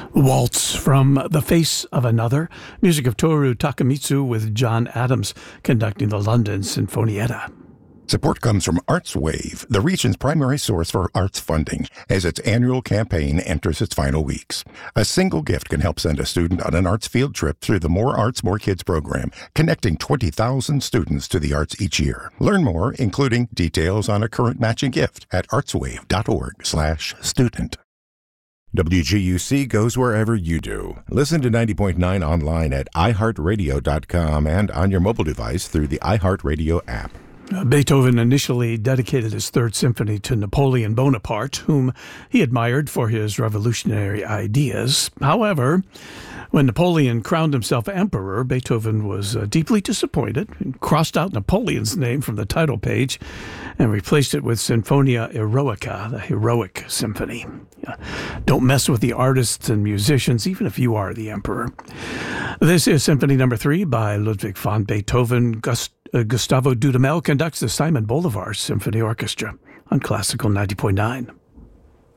Waltz from The Face of Another, music of Toru Takemitsu with John Adams conducting the London Sinfonietta. Support comes from ArtsWave, the region's primary source for arts funding, as its annual campaign enters its final weeks. A single gift can help send a student on an arts field trip through the More Arts, More Kids program, connecting 20,000 students to the arts each year. Learn more, including details on a current matching gift, at artswave.org/student. WGUC goes wherever you do. Listen to 90.9 online at iHeartRadio.com and on your mobile device through the iHeartRadio app. Beethoven initially dedicated his Third Symphony to Napoleon Bonaparte, whom he admired for his revolutionary ideas. However, when Napoleon crowned himself emperor, Beethoven was deeply disappointed and crossed out Napoleon's name from the title page and replaced it with Sinfonia Eroica, the heroic symphony. Don't mess with the artists and musicians, even if you are the emperor. This is Symphony No. 3 by Ludwig van Beethoven. Gustavo Dudamel conducts the Simon Bolivar Symphony Orchestra on Classical 90.9.